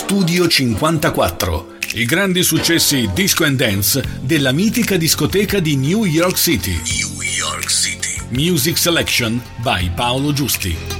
Studio 54, i grandi successi disco and dance della mitica discoteca di New York City. New York City. Music Selection by Paolo Giusti.